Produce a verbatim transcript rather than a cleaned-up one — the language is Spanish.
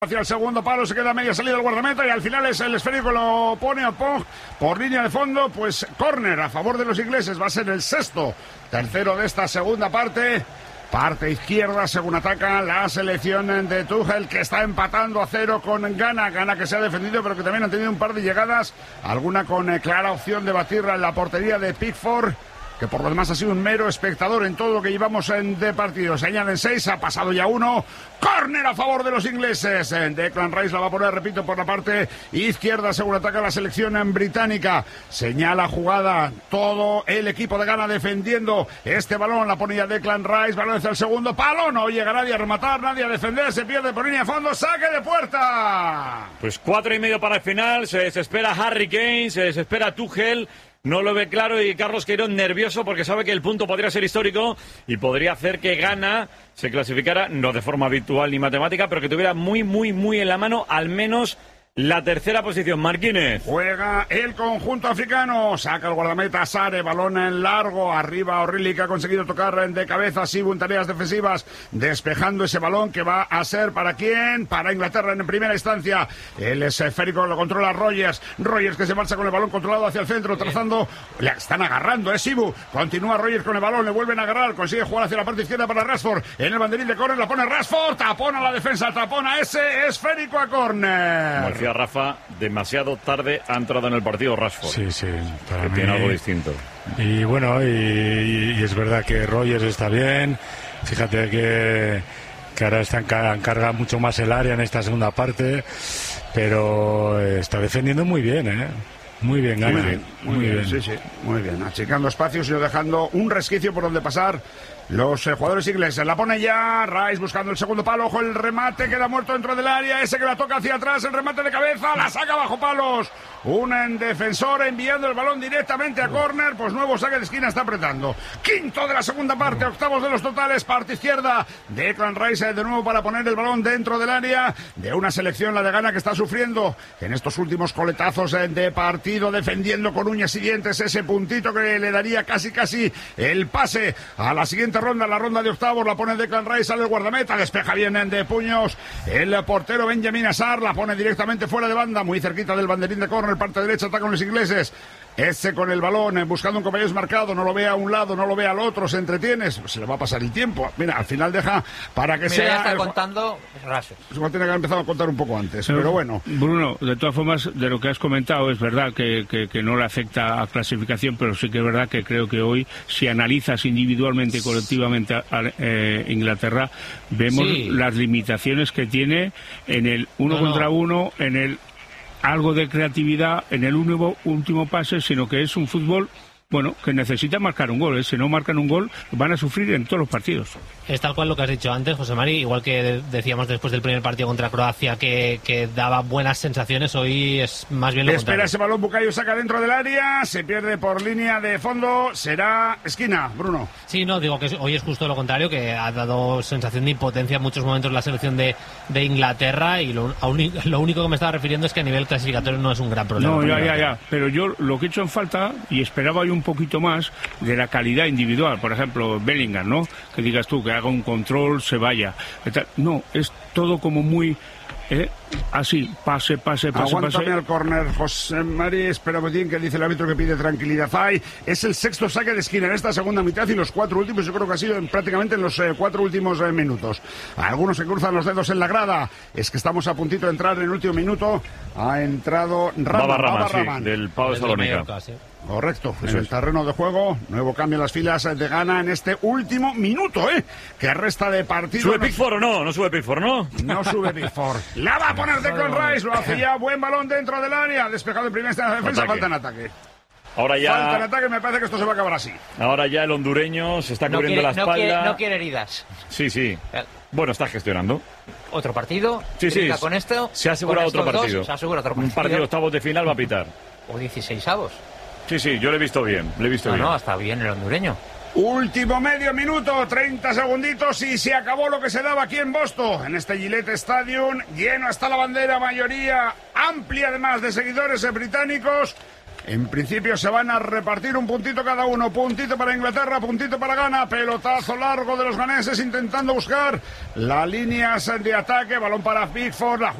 Hacia el segundo palo, se queda media salida el guardameta y al final es el esférico, lo pone a Pog por línea de fondo, pues córner a favor de los ingleses, va a ser el sexto, tercero de esta segunda parte. Parte izquierda según ataca la selección de Tuchel, que está empatando a cero con Ghana. Ghana que se ha defendido pero que también han tenido un par de llegadas, alguna con eh, clara opción de batirla en la portería de Pickford, que por lo demás ha sido un mero espectador en todo lo que llevamos en de partido. Se añaden seis, ha pasado ya uno. Córner a favor de los ingleses. Declan Rice la va a poner, repito, por la parte izquierda según ataca la selección británica. Señala jugada todo el equipo de Ghana defendiendo este balón. La ponía Declan Rice, balón hacia el segundo palo. No llega nadie a rematar, nadie a defender. Se pierde por línea de fondo, saque de puerta. Pues cuatro y medio para el final. Se desespera Harry Kane, se desespera Tuchel. No lo ve claro y Carlos Queiroz nervioso porque sabe que el punto podría ser histórico y podría hacer que Ghana se clasificara, no de forma habitual ni matemática, pero que tuviera muy, muy, muy en la mano al menos la tercera posición. Marquínez. Juega el conjunto africano. Saca el guardameta Sare. Balón en largo. Arriba O'Reilly, que ha conseguido tocar de cabeza. Sibu en tareas defensivas. Despejando ese balón que va a ser para quién. Para Inglaterra en primera instancia. El esférico lo controla Rogers. Rogers que se marcha con el balón controlado hacia el centro. Trazando. Le están agarrando. Es Sibu. Continúa Rogers con el balón. Le vuelven a agarrar. Consigue jugar hacia la parte izquierda para Rashford. En el banderín de córner la pone Rashford. Tapona la defensa. Tapona ese esférico a córner. Rafa, demasiado tarde ha entrado en el partido Rashford. Sí, sí. Para que mí... tiene algo distinto. Y bueno, y, y es verdad que Rogers está bien. Fíjate que, que ahora está encarga mucho más el área en esta segunda parte, pero está defendiendo muy bien, ¿eh? Muy bien, Gana. Muy bien, muy, muy bien, bien. Sí, sí, muy bien. Achicando espacios y no dejando un resquicio por donde pasar los eh, jugadores ingleses. La pone ya Rice buscando el segundo palo. Ojo, el remate queda muerto dentro del área. Ese que la toca hacia atrás, el remate de cabeza, la saca bajo palos. Un defensor enviando el balón directamente a córner. Pues nuevo saque de esquina, está apretando. Quinto de la segunda parte, octavos de los totales. Parte izquierda, Declan Rice de nuevo para poner el balón dentro del área de una selección, la de Ghana, que está sufriendo en estos últimos coletazos de partido, defendiendo con uñas y dientes ese puntito que le daría casi casi el pase a la siguiente ronda, la ronda de octavos. La pone Declan Rice, sale el guardameta, despeja bien de puños el portero Benjamin Assar, la pone directamente fuera de banda, muy cerquita del banderín de córner, parte derecha, atacan los ingleses. Ese con el balón, buscando un compañero desmarcado, no lo ve a un lado, no lo ve al otro, se entretiene, se le va a pasar el tiempo. Mira, al final deja para que Mira, sea... ya está el... contando Rashford. Tiene que haber empezado a contar un poco antes, pero, pero bueno. Bruno, de todas formas, de lo que has comentado, es verdad que, que, que no le afecta a clasificación, pero sí que es verdad que creo que hoy, si analizas individualmente y colectivamente a, a eh, Inglaterra, vemos sí. las limitaciones que tiene en el uno no, contra no. uno, en el algo de creatividad en el único, último pase, sino que es un fútbol, bueno, que necesita marcar un gol, ¿eh? Si no marcan un gol, van a sufrir en todos los partidos. Es tal cual lo que has dicho antes, José Mari, igual que decíamos después del primer partido contra Croacia, que, que daba buenas sensaciones, hoy es más bien lo Espera contrario. Ese balón, Bukayo saca dentro del área, se pierde por línea de fondo, será esquina, Bruno. Sí, no, digo que hoy es justo lo contrario, que ha dado sensación de impotencia en muchos momentos la selección de, de Inglaterra, y lo, lo único que me estaba refiriendo es que a nivel clasificatorio no es un gran problema. No, ya, ya, ya, pero yo lo que he hecho en falta, y esperaba yo un poquito más de la calidad individual, por ejemplo Bellingham, ¿no? Que digas tú, que haga un control, se vaya. No, es todo como muy eh, así, pase, pase, pase, Aguántame pase. al córner, José Mari, espera bien, que dice el árbitro que pide tranquilidad. Ay, es el sexto saque de esquina en esta segunda mitad y los cuatro últimos, yo creo que ha sido en, prácticamente en los eh, cuatro últimos eh, minutos. Algunos se cruzan los dedos en la grada. Es que estamos a puntito de entrar en el último minuto. Ha entrado Rama, Baba Rama, Baba sí, Rama. del Pau de Salónica. Correcto, en el terreno de juego, nuevo cambio en las filas de Ghana en este último minuto, ¿eh? Que resta de partido. ¿Sube Pickford o no? No sube Pickford, ¿no? No sube Pickford. La va a poner Declan Rice, lo hace ya, buen balón dentro del área, despejado en primera instancia de defensa, ataque. Falta en ataque. Ahora ya... Falta en ataque, me parece que esto se va a acabar así. Ahora ya el hondureño se está no cubriendo quiere, la espalda. No quiere, no quiere heridas. Sí, sí. Bueno, está gestionando. Otro partido. Sí, sí. Con esto, se ha asegurado otro partido. Dos, se asegura otro partido. Un partido de octavos de final va a pitar. O dieciseisavos. Sí, sí, yo lo he visto bien. Le he visto no, bien. No, está bien el hondureño. Último medio minuto, treinta segunditos y se acabó lo que se daba aquí en Boston, en este Gillette Stadium, lleno hasta la bandera, mayoría amplia además de seguidores británicos. En principio se van a repartir un puntito cada uno. Puntito para Inglaterra, puntito para Ghana. Pelotazo largo de los ganeses intentando buscar las líneas de ataque. Balón para Pickford. La